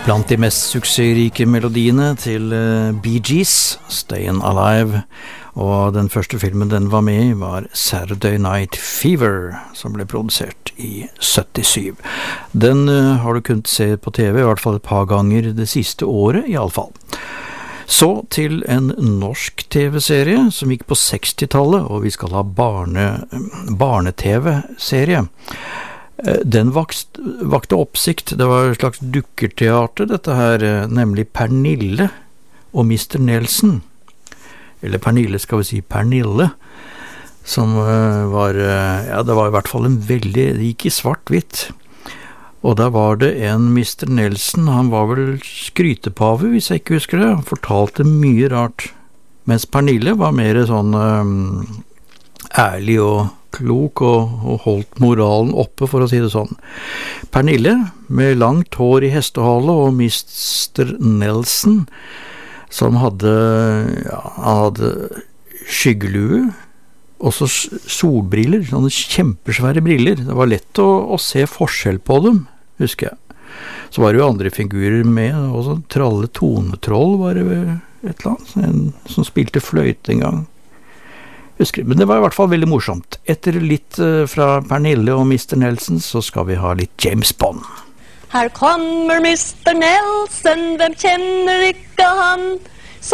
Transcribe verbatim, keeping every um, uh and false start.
Blant de mest suksessrike melodiene til Bee Gees, Stayin' Alive, og den første filmen den var med i var Saturday Night Fever, som ble produsert i syttisju. Den uh, har du kunnet se på T V, i hvert fall et par ganger det siste året i alle fall. Så til en norsk T V-serie som gikk på sekstitallet, og vi skal ha barne, barne-T V-serie. Den vakt, vakte oppsikt. Det var et slags dukkerteater dette her, nemlig Pernille og mister Nelson, eller Pernille skal vi si Pernille, som var, ja det var i hvert fall en veldig, det gikk i svart-hvitt, og der var det en mister Nelson, han var vel skrytepave hvis jeg ikke husker det, han fortalte mye rart, mens Pernille var mer sånn um, ærlig og klok og, og holdt moralen oppe, for å si det sånn. Pernille, med langt hår i hestehale, og mister Nelson, som hadde, ja, han hadde skyggelue, også solbriller, sånne kjempesvære briller. Det var lett å, å se forskjell på dem, husker jeg. Så var det jo andre figurer med, også Tralle Tonetroll var det et eller annet, en som spilte fløyte en gang. Husker, men det var i hvert fall veldig morsomt. Etter litt uh, fra Pernille og mister Nelson, så skal vi ha litt James Bond. Her kommer mister Nelson, hvem kjenner ikke han?